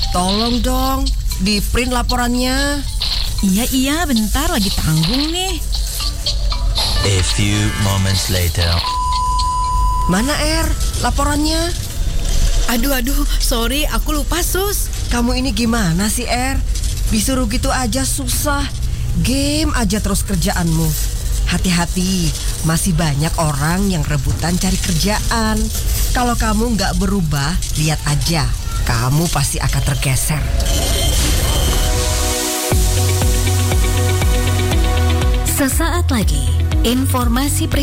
Tolong dong, di print laporannya. Iya, bentar lagi tanggung nih. A few moments later. Mana laporannya? Aduh, sorry, aku lupa, Sus. Kamu ini gimana sih, Disuruh gitu aja susah. Game aja terus kerjaanmu. Hati-hati, masih banyak orang yang rebutan cari kerjaan. Kalau kamu nggak berubah, lihat aja, kamu pasti akan tergeser. Sesaat lagi, informasi